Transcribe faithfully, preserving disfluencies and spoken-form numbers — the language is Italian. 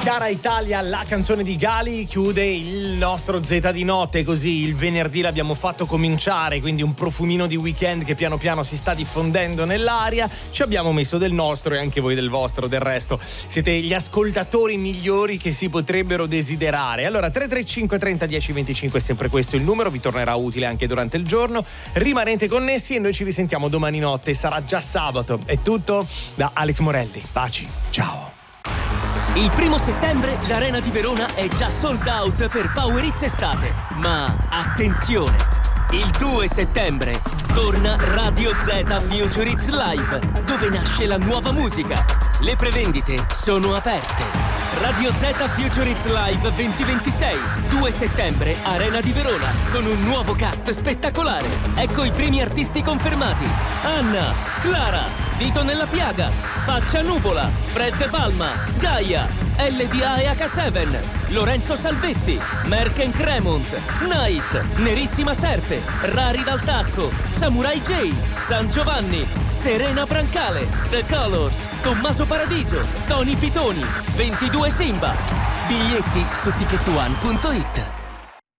Cara Italia, la canzone di Gali chiude il nostro Z di notte, così il venerdì l'abbiamo fatto cominciare, quindi un profumino di weekend che piano piano si sta diffondendo nell'aria. Ci abbiamo messo del nostro e anche voi del vostro, del resto siete gli ascoltatori migliori che si potrebbero desiderare. Allora tre tre cinque trenta dieci venticinque è sempre questo il numero, vi tornerà utile anche durante il giorno. Rimanete connessi e noi ci risentiamo domani notte, sarà già sabato. È tutto da Alex Morelli, baci, ciao. Il primo settembre l'Arena di Verona è già sold out per Power Hits Estate. Ma attenzione! Il due settembre torna Radio Z Future Hits Live, dove nasce la nuova musica. Le prevendite sono aperte. Radio Z Future Hits Live duemilaventisei, due settembre, Arena di Verona, con un nuovo cast spettacolare. Ecco i primi artisti confermati: Anna, Clara, Dito nella Piaga, Faccia Nuvola, Fred Palma, Gaia, L D A e H sette, Lorenzo Salvetti, Merken Cremont, Night, Nerissima Serpe, Rari dal Tacco, Samurai J, San Giovanni, Serena Brancale, The Colors, Tommaso Paradiso, Tony Pitoni, ventidue Simba. Biglietti su ticket one punto it.